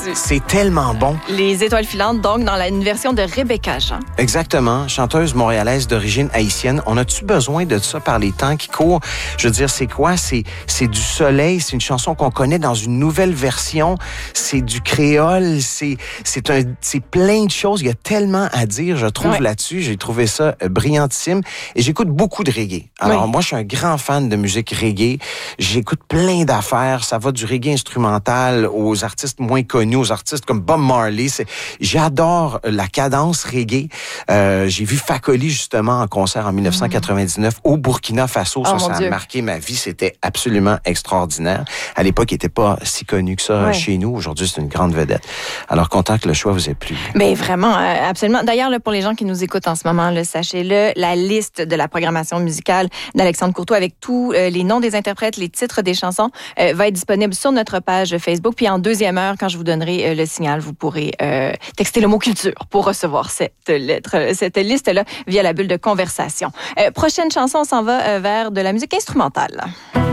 C'est tellement bon. Les Étoiles filantes, donc, dans une version de Rebecca Jean. Exactement. Chanteuse montréalaise d'origine haïtienne. On a-tu besoin de ça par les temps qui courent? Je veux dire, c'est quoi? C'est du soleil. C'est une chanson qu'on connaît dans une nouvelle version. C'est du créole. C'est plein de choses. Il y a tellement à dire, je trouve, là-dessus. J'ai trouvé ça brillantissime. Et j'écoute beaucoup de reggae. Alors, moi, je suis un grand fan de musique reggae. J'écoute plein d'affaires. Ça va du reggae instrumental aux artistes moins connus, aux artistes comme Bob Marley. J'adore la cadence reggae. J'ai vu Fakoli, justement, en concert en 1999 au Burkina Faso. Ça a marqué ma vie. C'était absolument extraordinaire. À l'époque, il n'était pas si connu que ça chez nous. Aujourd'hui, c'est une grande vedette. Alors, content que le choix vous ait plu. Mais vraiment, absolument. D'ailleurs, là, pour les gens qui nous écoutent en ce moment, là, sachez-le, la liste de la programmation musicale d'Alexandre Courtois avec tous les noms des interprètes, les titres des chansons, va être disponible sur notre page Facebook. Puis en deuxième heure, quand je vous donnerai le signal, vous pourrez texter le mot culture pour recevoir cette liste-là via la bulle de conversation. Prochaine chanson, on s'en va vers de la musique instrumentale.